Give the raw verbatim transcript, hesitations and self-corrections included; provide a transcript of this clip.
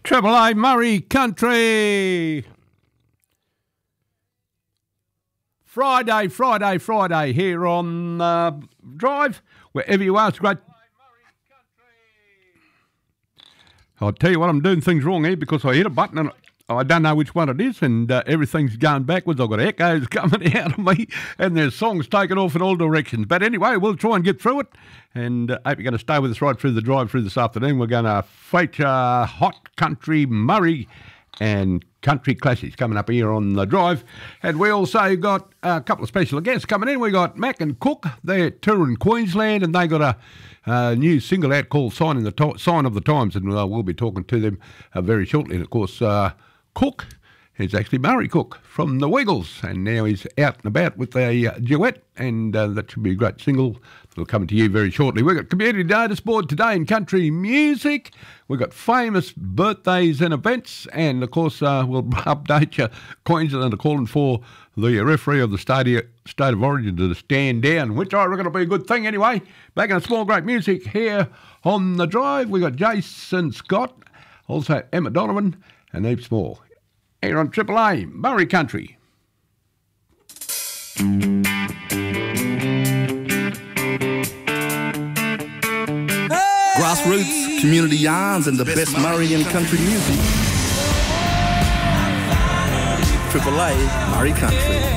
Triple A Murray Country. Friday, Friday, Friday here on uh, Drive, wherever you are. It's great. I'll tell you what, I'm doing things wrong here because I hit a button and I don't know which one it is, and uh, everything's going backwards. I've got echoes coming out of me, and there's songs taken off in all directions. But anyway, we'll try and get through it, and uh, hope you're going to stay with us right through the drive through this afternoon. We're going to feature Hot Country Murray and country classics coming up here on the drive. And we also got a couple of special guests coming in. We got Mac and Cook. They're touring Queensland, and they got a uh, new single out called Sign, in the to- Sign of the Times, and uh, we'll be talking to them uh, very shortly. And, of course, uh, Cook is actually Murray Cook from the Wiggles, and now he's out and about with a uh, duet, and uh, that should be a great single that'll come to you very shortly. We've got Community Notice Board today in country music. We've got famous birthdays and events, and, of course, uh, we'll update you. Queensland are calling for the referee of the state state of origin to stand down, which I reckon will be a good thing anyway. Back in a small great music here on the drive, we've got Jason Scott, also Emma Donovan, and heaps more. Here on Triple A, Murray Country. Grassroots, community yarns, and the best Murray and country music. Triple A, Murray Country.